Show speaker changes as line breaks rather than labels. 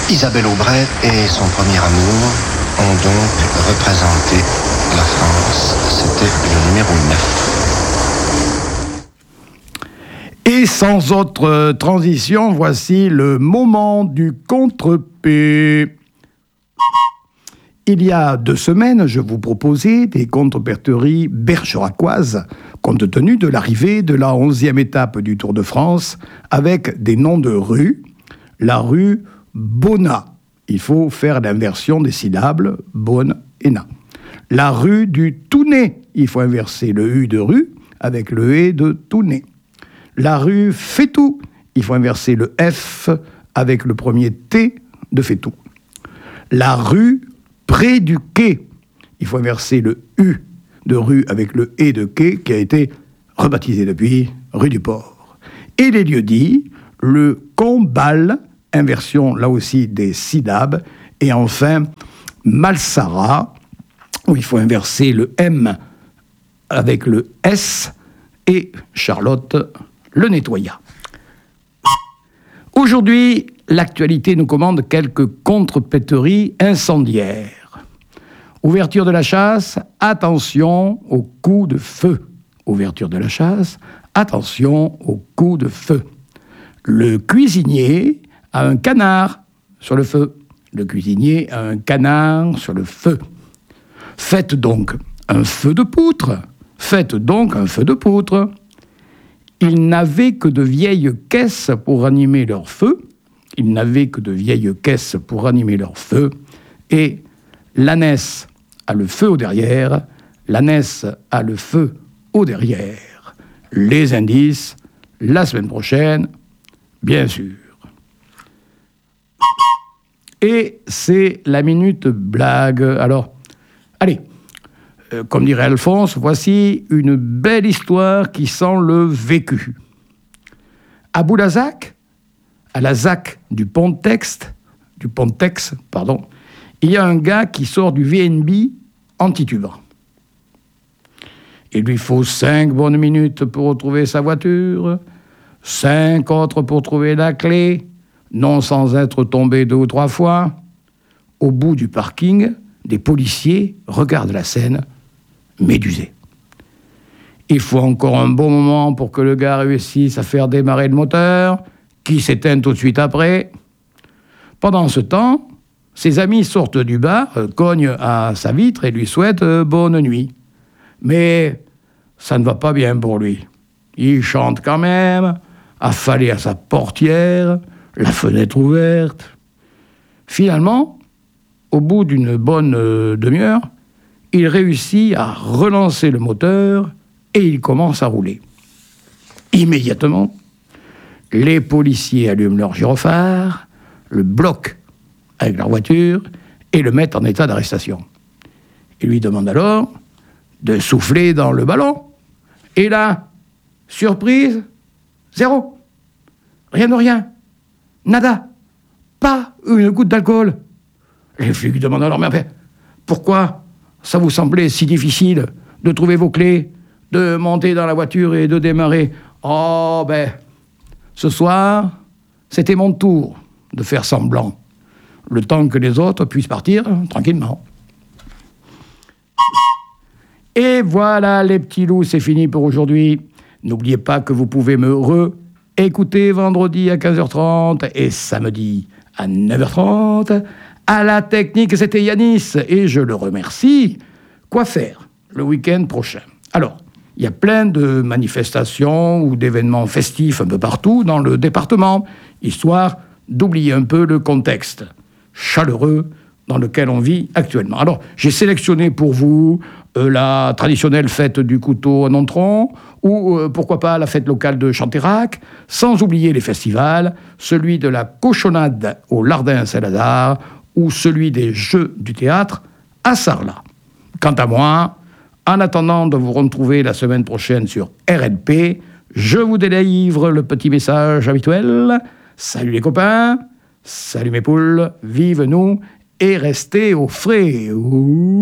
Isabelle Aubray et son premier amour ont donc représenté la France. C'était le numéro 9.
Et sans autre transition, voici le moment du contre-P. Il y a 2 semaines, je vous proposais des contre-perteries bergeracoises, compte tenu de l'arrivée de la 11e étape du Tour de France, avec des noms de rues. La rue Bona. Il faut faire l'inversion des syllabes, Bonne et Na. La rue du Tounet. Il faut inverser le U de rue avec le E de Tounet. La rue Fétou. Il faut inverser le F avec le premier T de Fétou. La rue Près du Quai. Il faut inverser le U de rue avec le E de quai qui a été rebaptisé depuis rue du Port. Et les lieux-dits, le Combal, inversion là aussi des syllabes, et enfin Malsara, où il faut inverser le M avec le S, et Charlotte le nettoya. Aujourd'hui, l'actualité nous commande quelques contre-péteries incendiaires. Ouverture de la chasse, attention aux coups de feu. Ouverture de la chasse, attention aux coups de feu. Le cuisinier a un canard sur le feu. Le cuisinier a un canard sur le feu. Faites donc un feu de poutre. Faites donc un feu de poutre. Ils n'avaient que de vieilles caisses pour animer leur feu. Ils n'avaient que de vieilles caisses pour animer leur feu. Et l'ânesse a le feu au derrière. L'ânesse a le feu au derrière. Les indices, la semaine prochaine, bien sûr. Et c'est la minute blague. Alors, allez, comme dirait Alphonse, voici une belle histoire qui sent le vécu. À Boulazac, à la ZAC du Pontex, il y a un gars qui sort du VNB en titubant. Il lui faut 5 bonnes minutes pour retrouver sa voiture, 5 autres pour trouver la clé, non sans être tombé 2 ou 3 fois. Au bout du parking, des policiers regardent la scène, médusés. Il faut encore un bon moment pour que le gars réussisse à faire démarrer le moteur, qui s'éteint tout de suite après. Pendant ce temps, ses amis sortent du bar, cognent à sa vitre et lui souhaitent bonne nuit. Mais ça ne va pas bien pour lui. Il chante quand même, affalé à sa portière, la fenêtre ouverte. Finalement, au bout d'une bonne demi-heure, il réussit à relancer le moteur et il commence à rouler. Immédiatement, les policiers allument leur gyrophare, le bloquent avec leur voiture et le mettent en état d'arrestation. Ils lui demandent alors de souffler dans le ballon. Et là, surprise, 0. Rien de rien. Nada. Pas une goutte d'alcool. Les flics demandent alors, mais pourquoi ça vous semblait si difficile de trouver vos clés, de monter dans la voiture et de démarrer? Oh, ce soir, c'était mon tour de faire semblant, le temps que les autres puissent partir tranquillement. Et voilà, les petits loups, c'est fini pour aujourd'hui. N'oubliez pas que vous pouvez me écouter vendredi à 15h30 et samedi à 9h30. À la technique, c'était Yanis et je le remercie. Quoi faire le week-end prochain? Alors, il y a plein de manifestations ou d'événements festifs un peu partout dans le département, histoire d'oublier un peu le contexte chaleureux dans lequel on vit actuellement. Alors, j'ai sélectionné pour vous la traditionnelle fête du couteau en entrant, ou pourquoi pas la fête locale de Chanterac, sans oublier les festivals, celui de la cochonnade au Lardin Saint-Lazare, ou celui des Jeux du théâtre à Sarlat. Quant à moi, en attendant de vous retrouver la semaine prochaine sur RNP, je vous délivre le petit message habituel. Salut les copains, salut mes poules, vive nous et restez au frais. Ouh.